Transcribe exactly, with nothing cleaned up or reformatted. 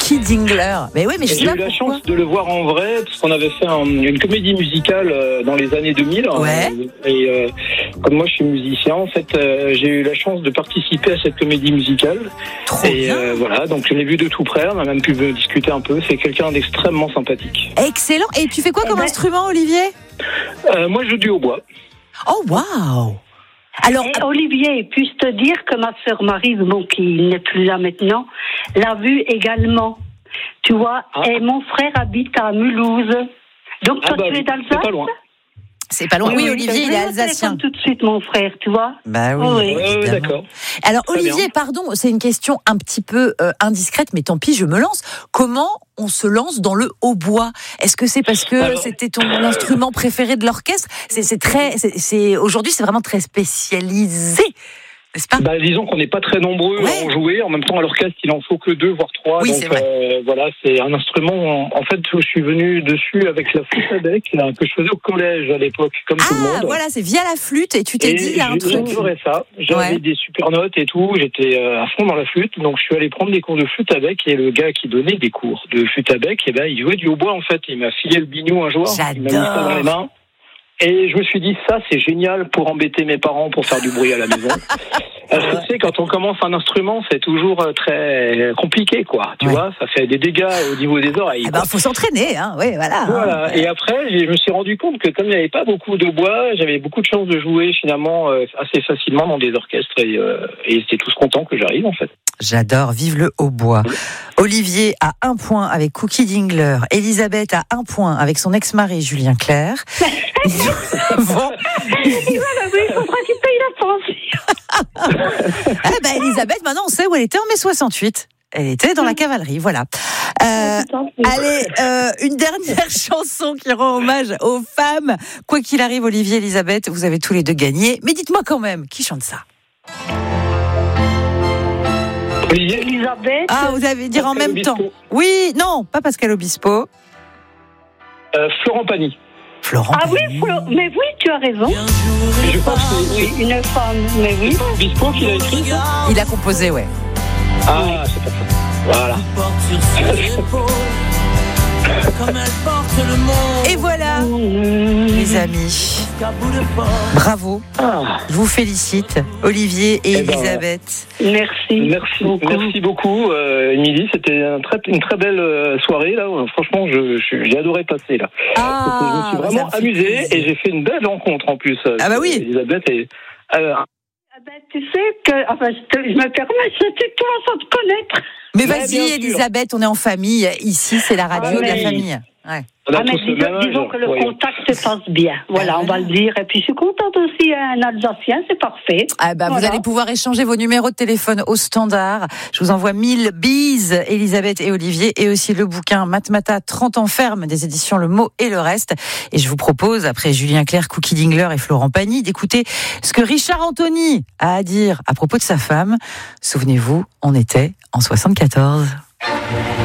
Cookie Dingler. Mais oui, mais je sais J'ai pas eu la pourquoi. chance de le voir en vrai, parce qu'on avait fait un, une comédie musicale euh, dans les années deux mille. Ouais. Euh, et euh, comme moi, je suis musicien, en fait, euh, j'ai eu la chance de participer à cette comédie musicale. Trop et bien. euh, voilà, donc je l'ai vu de tout près. On a même pu discuter un peu. C'est quelqu'un d'extrêmement sympathique. Excellent. Et tu fais quoi comme ben- instrument, Olivier? Euh, moi, je joue du hautbois. Oh, waouh! Alors, Et Olivier, puis-je te dire que ma sœur Marie, bon, qui n'est plus là maintenant, l'a vu également. Tu vois, Ah. et mon frère habite à Mulhouse. Donc Ah toi, bah tu oui, es d'Alsace? c'est pas loin. c'est pas loin. Oui, je Olivier, vais il est au alsacien. téléphone tout de suite, mon frère, tu vois. Bah oui, Oui, oui. Ouais, ouais, évidemment. d'accord. Alors, Très Olivier, bien. pardon, c'est une question un petit peu euh, indiscrète, mais tant pis, je me lance. Comment on se lance dans le hautbois? Est-ce que c'est parce que Alors- c'était ton instrument préféré de l'orchestre? C'est, c'est très, c'est, c'est aujourd'hui, c'est vraiment très spécialisé, n'est-ce pas? Bah, disons qu'on n'est pas très nombreux Ouais. à en jouer. En même temps, à l'orchestre, il en faut que deux, voire trois. Oui, donc, c'est vrai. euh, voilà, c'est un instrument. En fait, je suis venu dessus avec la flûte à bec là, que je faisais au collège à l'époque, comme tout le Ah, monde. voilà, c'est via la flûte et tu t'es Et dit, il y a un j'ai- truc. j'adorais ça. J'avais Ouais. des super notes et tout. J'étais euh, à fond dans la flûte. Donc, je suis allé prendre des cours de flûte à bec. Et le gars qui donnait des cours de flûte à bec, eh ben, il jouait du hautbois, en fait. Il m'a filé le biniou un jour. Il m'a mis ça dans les mains. Et je me suis dit, ça, c'est génial pour embêter mes parents, pour faire du bruit à la maison. Parce que tu sais, quand on commence un instrument, c'est toujours euh, très compliqué, quoi. Tu Ouais. vois, ça fait des dégâts au niveau des oreilles. Eh ben, faut s'entraîner, hein. Oui, voilà. Voilà. hein. Et après, je me suis rendu compte que comme il n'y avait pas beaucoup de bois, j'avais beaucoup de chance de jouer finalement euh, assez facilement dans des orchestres et, euh, et ils étaient tous contents que j'arrive en fait. J'adore, vive le hautbois. Olivier a un point avec Cookie Dingler. Elisabeth a un point avec son ex-mari Julien Clerc. Bon. Et voilà, oui, il faudra qu'il paye la pension. Ah bah, Elisabeth, maintenant on sait où elle était en mai soixante-huit. Elle était dans la cavalerie, voilà. Euh, allez, euh, une dernière chanson qui rend hommage aux femmes. Quoi qu'il arrive, Olivier, Elisabeth, vous avez tous les deux gagné. Mais dites-moi quand même, qui chante ça? Olivier, Elisabeth. Ah, vous allez dire en Pascal même temps. Obispo. Oui, non, pas Pascal Obispo. euh, Florent Pagny. Florent Ah oui, Pagny. Flo, mais oui, tu as raison. Je pense que Oui, une femme, mais oui. c'est pas Obispo qui l'a écrit ça. Il a composé, ouais. Ah, c'est pas ça. Voilà. Et voilà, les amis. Bravo. Ah, Je vous félicite, Olivier et Eh ben, Elisabeth. Merci. merci, beaucoup. merci beaucoup, euh, Émilie. C'était un très, une très belle euh, soirée là. Franchement, je, je- j'ai adoré passer là. Ah, je me suis ça vraiment me fait amusé plaisir. et j'ai fait une belle rencontre en plus. Ah bah oui. Elisabeth et euh, Ah ben, tu sais que, enfin, je, te- je me permets, je tutoie sans te connaître. Mais Ouais, vas-y, bien sûr. Elisabeth, on est en famille. Ici, c'est la radio Ah, de la mais- famille. Ouais. on a Ah, mais tous le disons, même âge. disons que le voyons. contact se passe bien. Voilà, Ah, on va voilà. le dire. Et puis, je suis contente aussi, un Alsacien, c'est parfait. Ah bah, vous Voilà. allez pouvoir échanger vos numéros de téléphone au standard. Je vous envoie mille bises, Elisabeth et Olivier, et aussi le bouquin Matmata, trente ans ferme des éditions Le Mot et le Reste. Et je vous propose, après Julien Clerc, Cookie Dingler et Florent Pagny, d'écouter ce que Richard Anthony a à dire à propos de sa femme. Souvenez-vous, on était en soixante-quatorze.